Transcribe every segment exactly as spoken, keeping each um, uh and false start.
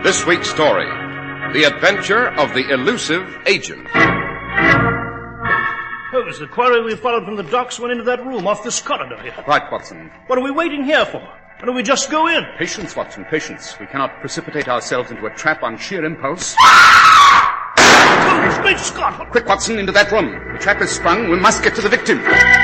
This week's story, The Adventure of the Elusive Agent. Holmes, the quarry we followed from the docks went into that room off this corridor here. Right, Watson. What are we waiting here for? Why don't we just go in? Patience, Watson, patience. We cannot precipitate ourselves into a trap on sheer impulse. Oh, great Scott! Quick, Watson, into that room. The trap is sprung. We must get to the victim.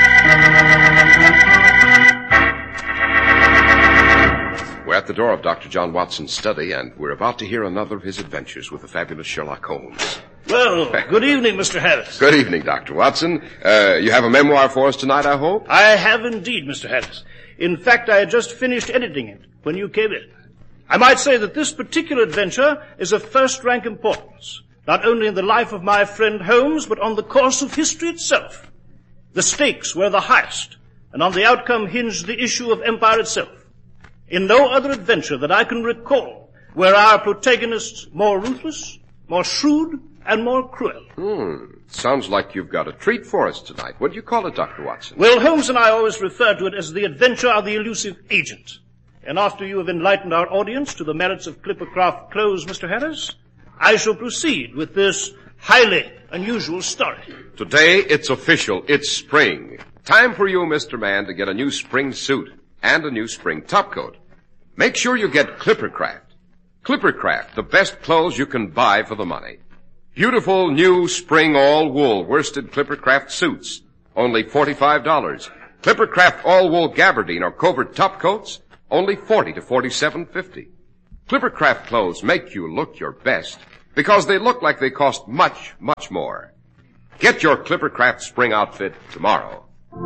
We're at the door of Doctor John Watson's study, and we're about to hear another of his adventures with the fabulous Sherlock Holmes. Well, good evening, Mister Harris. Good evening, Doctor Watson. Uh, you have a memoir for us tonight, I hope? I have indeed, Mister Harris. In fact, I had just finished editing it when you came in. I might say that this particular adventure is of first-rank importance, not only in the life of my friend Holmes, but on the course of history itself. The stakes were the highest, and on the outcome hinged the issue of empire itself. In no other adventure that I can recall were our protagonists more ruthless, more shrewd, and more cruel. Hmm. Sounds like you've got a treat for us tonight. What do you call it, Doctor Watson? Well, Holmes and I always refer to it as the adventure of the elusive agent. And after you have enlightened our audience to the merits of Clippercraft clothes, Mister Harris, I shall proceed with this highly unusual story. Today, it's official. It's spring. Time for you, Mister Man, to get a new spring suit and a new spring topcoat. Make sure you get Clippercraft. Clippercraft, the best clothes you can buy for the money. Beautiful new spring all-wool worsted Clippercraft suits, only forty-five dollars. Clippercraft all-wool gabardine or covert topcoats, only forty to forty-seven fifty. Clippercraft clothes make you look your best because they look like they cost much, much more. Get your Clippercraft spring outfit tomorrow.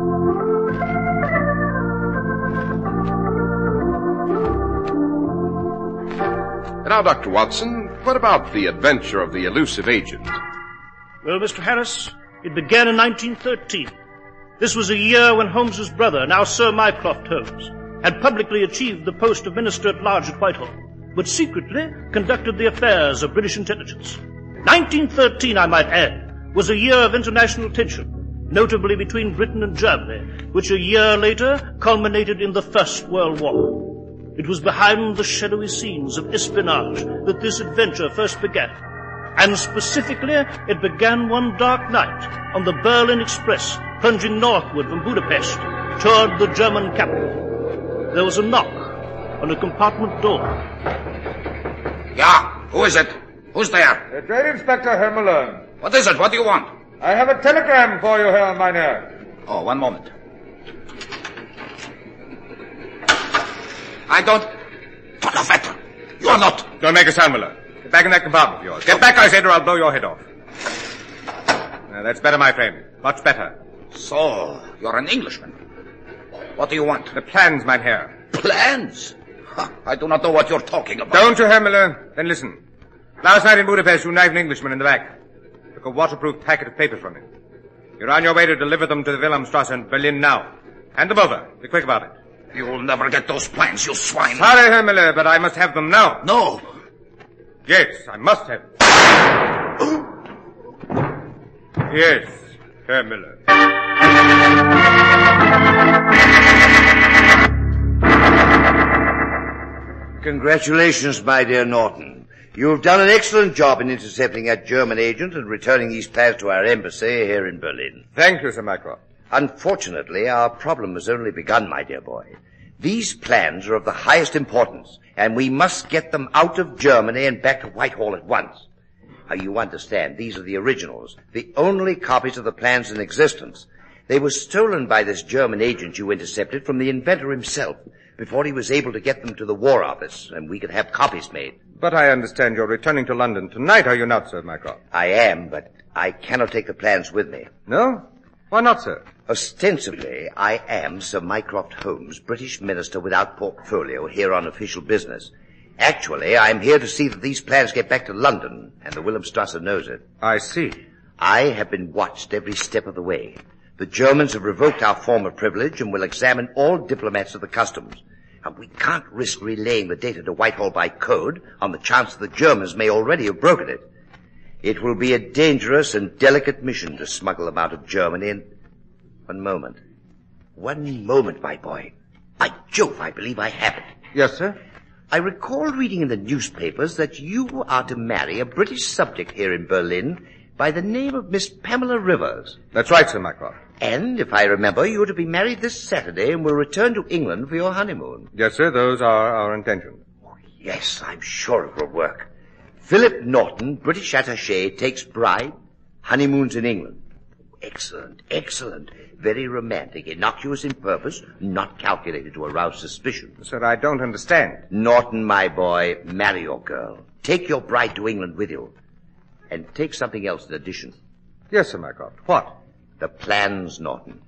Now, Doctor Watson, what about the adventure of the elusive agent? Well, Mister Harris, it began in nineteen thirteen. This was a year when Holmes's brother, now Sir Mycroft Holmes, had publicly achieved the post of Minister at Large at Whitehall, but secretly conducted the affairs of British intelligence. nineteen thirteen, I might add, was a year of international tension, notably between Britain and Germany, which a year later culminated in the First World War. It was behind the shadowy scenes of espionage that this adventure first began. And specifically, it began one dark night on the Berlin Express, plunging northward from Budapest toward the German capital. There was a knock on a compartment door. Yeah, who is it? Who's there? The Trade Inspector Hermelin. What is it? What do you want? I have a telegram for you, Herr Meine. Oh, one moment. I don't... Donnerwetter! You're not... Don't make a sound, Miller. Get back in that compartment of yours. Get back, I said, or I'll blow your head off. Now, that's better, my friend. Much better. So, you're an Englishman. What do you want? The plans, mein Herr. Plans? Huh, I do not know what you're talking about. Don't you, Herr Miller? Then listen. Last night in Budapest, you knifed an Englishman in the back. Took a waterproof packet of papers from him. You're on your way to deliver them to the Wilhelmstrasse in Berlin now. Hand them over. Be quick about it. You'll never get those plans, you swine. Sorry, Herr Miller, but I must have them now. No. Yes, I must have them. Yes, Herr Miller. Congratulations, my dear Norton. You've done an excellent job in intercepting that German agent and returning these plans to our embassy here in Berlin. Thank you, Sir Mycroft. Unfortunately, our problem has only begun, my dear boy. These plans are of the highest importance, and we must get them out of Germany and back to Whitehall at once. Now, you understand, these are the originals, the only copies of the plans in existence. They were stolen by this German agent you intercepted from the inventor himself before he was able to get them to the War Office, and we could have copies made. But I understand you're returning to London tonight, are you not, Sir Mycroft? I am, but I cannot take the plans with me. No? Why not, sir? Ostensibly, I am Sir Mycroft Holmes, British Minister without portfolio, here on official business. Actually, I'm here to see that these plans get back to London, and the Wilhelmstrasse knows it. I see. I have been watched every step of the way. The Germans have revoked our former privilege and will examine all diplomats of the customs. And we can't risk relaying the data to Whitehall by code on the chance that the Germans may already have broken it. It will be a dangerous and delicate mission to smuggle them out of Germany in... One moment. One moment, my boy. By Jove, I believe I have it. Yes, sir? I recall reading in the newspapers that you are to marry a British subject here in Berlin by the name of Miss Pamela Rivers. That's right, Sir Mycroft. And, if I remember, you are to be married this Saturday and will return to England for your honeymoon. Yes, sir, those are our intentions. Oh, yes, I'm sure it will work. Philip Norton, British attaché, takes bride, honeymoons in England. Excellent, excellent. Very romantic, innocuous in purpose, not calculated to arouse suspicion. Sir, I don't understand. Norton, my boy, marry your girl. Take your bride to England with you. And take something else in addition. Yes, Sir Mycroft. What? The plans, Norton.